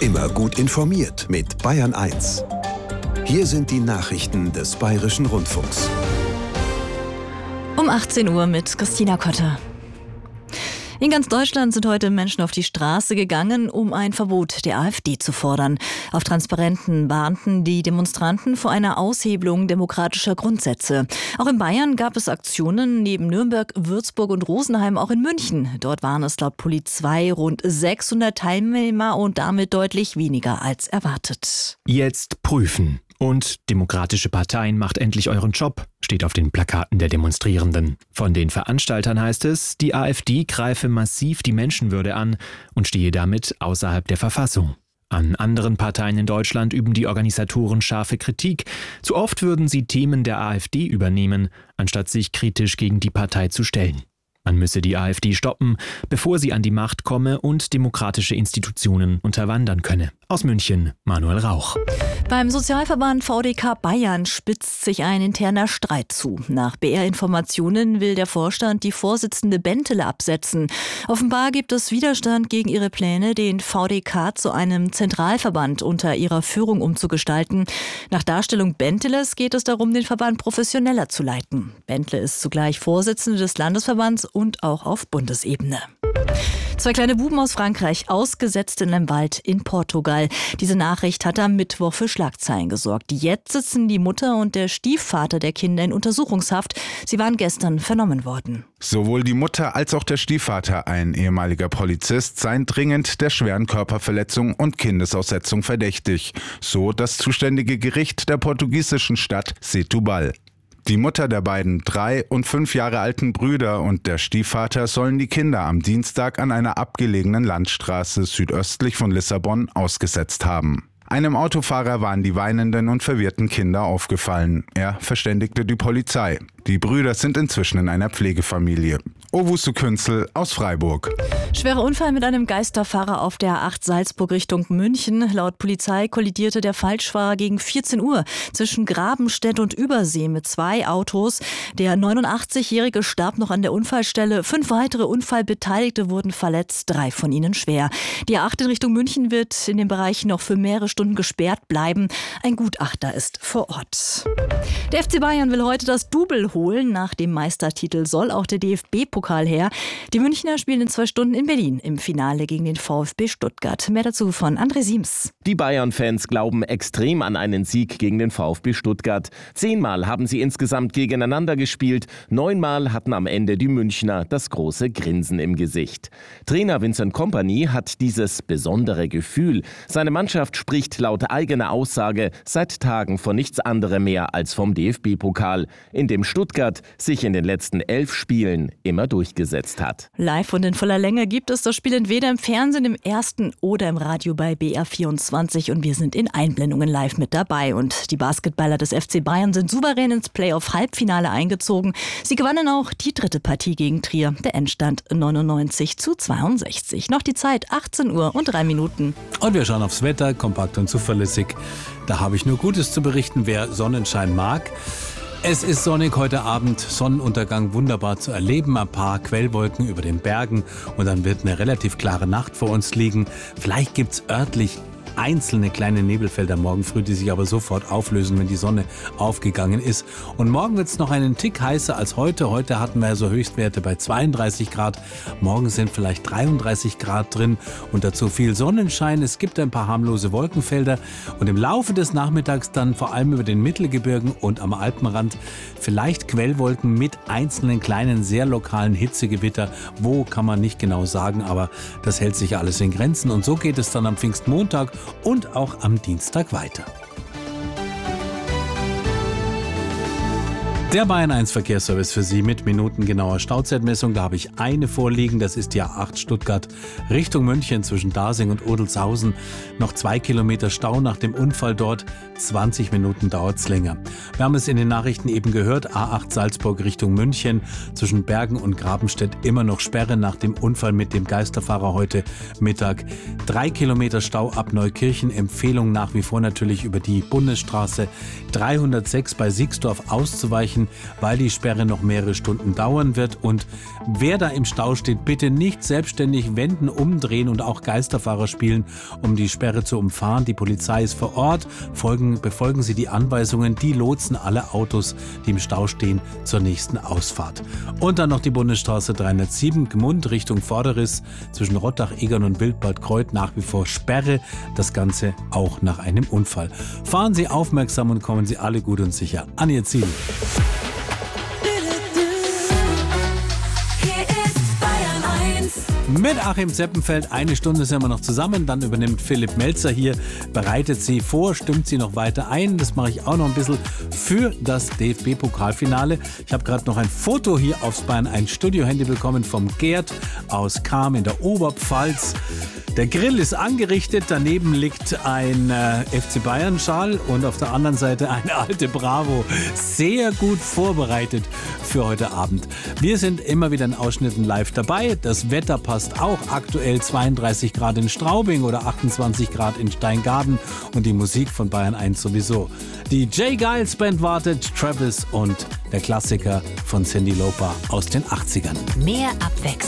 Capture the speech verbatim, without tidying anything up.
Immer gut informiert mit Bayern eins. Hier sind die Nachrichten des Bayerischen Rundfunks. Um achtzehn Uhr mit Christina Kotter. In ganz Deutschland sind heute Menschen auf die Straße gegangen, um ein Verbot der AfD zu fordern. Auf Transparenten warnten die Demonstranten vor einer Aushebelung demokratischer Grundsätze. Auch in Bayern gab es Aktionen, neben Nürnberg, Würzburg und Rosenheim auch in München. Dort waren es laut Polizei rund sechshundert Teilnehmer und damit deutlich weniger als erwartet. Jetzt prüfen. Und demokratische Parteien, macht endlich euren Job, steht auf den Plakaten der Demonstrierenden. Von den Veranstaltern heißt es, die AfD greife massiv die Menschenwürde an und stehe damit außerhalb der Verfassung. An anderen Parteien in Deutschland üben die Organisatoren scharfe Kritik. Zu oft würden sie Themen der AfD übernehmen, anstatt sich kritisch gegen die Partei zu stellen. Man müsse die AfD stoppen, bevor sie an die Macht komme und demokratische Institutionen unterwandern könne. Aus München, Manuel Rauch. Beim Sozialverband V D K Bayern spitzt sich ein interner Streit zu. Nach B R-Informationen will der Vorstand die Vorsitzende Bentele absetzen. Offenbar gibt es Widerstand gegen ihre Pläne, den V D K zu einem Zentralverband unter ihrer Führung umzugestalten. Nach Darstellung Benteles geht es darum, den Verband professioneller zu leiten. Bentele ist zugleich Vorsitzende des Landesverbands und auch auf Bundesebene. Zwei kleine Buben aus Frankreich, ausgesetzt in einem Wald in Portugal. Diese Nachricht hat am Mittwoch für Schlagzeilen gesorgt. Jetzt sitzen die Mutter und der Stiefvater der Kinder in Untersuchungshaft. Sie waren gestern vernommen worden. Sowohl die Mutter als auch der Stiefvater, ein ehemaliger Polizist, seien dringend der schweren Körperverletzung und Kindesaussetzung verdächtig. So das zuständige Gericht der portugiesischen Stadt Setúbal. Die Mutter der beiden drei und fünf Jahre alten Brüder und der Stiefvater sollen die Kinder am Dienstag an einer abgelegenen Landstraße südöstlich von Lissabon ausgesetzt haben. Einem Autofahrer waren die weinenden und verwirrten Kinder aufgefallen. Er verständigte die Polizei. Die Brüder sind inzwischen in einer Pflegefamilie. Owusu Künzel aus Freiburg. Schwerer Unfall mit einem Geisterfahrer auf der A acht Salzburg Richtung München. Laut Polizei kollidierte der Falschfahrer gegen vierzehn Uhr zwischen Grabenstedt und Übersee mit zwei Autos. Der neunundachtzigjährige starb noch an der Unfallstelle. Fünf weitere Unfallbeteiligte wurden verletzt, drei von ihnen schwer. Die A acht in Richtung München wird in dem Bereich noch für mehrere Stunden gesperrt bleiben. Ein Gutachter ist vor Ort. Der F C Bayern will heute das Double holen. Nach dem Meistertitel soll auch der D F B-Pokal her. Die Münchner spielen in zwei Stunden in Berlin im Finale gegen den VfB Stuttgart. Mehr dazu von André Siems. Die Bayern-Fans glauben extrem an einen Sieg gegen den VfB Stuttgart. Zehnmal haben sie insgesamt gegeneinander gespielt. Neunmal hatten am Ende die Münchner das große Grinsen im Gesicht. Trainer Vincent Kompany hat dieses besondere Gefühl. Seine Mannschaft spricht laut eigener Aussage seit Tagen von nichts anderem mehr als vom D F B-Pokal, in dem Stuttgart sich in den letzten elf Spielen immer durchgesetzt hat. Live und in voller Länge gibt es das Spiel entweder im Fernsehen, im Ersten oder im Radio bei B R vierundzwanzig und wir sind in Einblendungen live mit dabei. Und die Basketballer des F C Bayern sind souverän ins Playoff-Halbfinale eingezogen. Sie gewannen auch die dritte Partie gegen Trier. Der Endstand neunundneunzig zu zweiundsechzig. Noch die Zeit achtzehn Uhr und drei Minuten. Und wir schauen aufs Wetter, kompakt und zuverlässig. Da habe ich nur Gutes zu berichten, wer Sonnenschein mag. Es ist sonnig heute Abend, Sonnenuntergang wunderbar zu erleben, ein paar Quellwolken über den Bergen und dann wird eine relativ klare Nacht vor uns liegen. Vielleicht gibt es örtlich einzelne kleine Nebelfelder morgen früh, die sich aber sofort auflösen, wenn die Sonne aufgegangen ist. Und morgen wird es noch einen Tick heißer als heute. Heute hatten wir so Höchstwerte bei zweiunddreißig Grad. Morgen sind vielleicht dreiunddreißig Grad drin und dazu viel Sonnenschein. Es gibt ein paar harmlose Wolkenfelder und im Laufe des Nachmittags dann vor allem über den Mittelgebirgen und am Alpenrand vielleicht Quellwolken mit einzelnen kleinen, sehr lokalen Hitzegewitter. Wo, kann man nicht genau sagen, aber das hält sich alles in Grenzen. Und so geht es dann am Pfingstmontag und auch am Dienstag weiter. Der Bayern eins Verkehrsservice für Sie mit minutengenauer Stauzeitmessung. Da habe ich eine vorliegen, das ist die A acht Stuttgart Richtung München zwischen Dasing und Odelshausen. Noch zwei Kilometer Stau nach dem Unfall dort, zwanzig Minuten dauert es länger. Wir haben es in den Nachrichten eben gehört, A acht Salzburg Richtung München zwischen Bergen und Grabenstedt immer noch Sperre nach dem Unfall mit dem Geisterfahrer heute Mittag. Drei Kilometer Stau ab Neukirchen, Empfehlung nach wie vor natürlich über die Bundesstraße dreihundertsechs bei Siegsdorf auszuweichen. erreichen, weil die Sperre noch mehrere Stunden dauern wird. Und wer da im Stau steht, bitte nicht selbstständig wenden, umdrehen und auch Geisterfahrer spielen, um die Sperre zu umfahren. Die Polizei ist vor Ort. Folgen, befolgen Sie die Anweisungen. Die lotsen alle Autos, die im Stau stehen, zur nächsten Ausfahrt. Und dann noch die Bundesstraße dreihundertsieben, Gmund Richtung Vorderriss, zwischen Rottach, Egern und Wildbad-Kreuth nach wie vor Sperre. Das Ganze auch nach einem Unfall. Fahren Sie aufmerksam und kommen Sie alle gut und sicher an Ihr Ziel. Mit Achim Zeppenfeld, eine Stunde sind wir noch zusammen, dann übernimmt Philipp Melzer hier, bereitet sie vor, stimmt sie noch weiter ein. Das mache ich auch noch ein bisschen für das D F B-Pokalfinale. Ich habe gerade noch ein Foto hier aufs Bayern eins Studio-Handy bekommen vom Gerd aus Cham in der Oberpfalz. Der Grill ist angerichtet, daneben liegt ein äh, F C Bayern-Schal und auf der anderen Seite eine alte Bravo. Sehr gut vorbereitet für heute Abend. Wir sind immer wieder in Ausschnitten live dabei. Das Wetter passt auch, aktuell zweiunddreißig Grad in Straubing oder achtundzwanzig Grad in Steingaden und die Musik von Bayern eins sowieso. Die J. Giles Band wartet, Travis und der Klassiker von Cyndi Lauper aus den achtzigern. Mehr Abwechslung.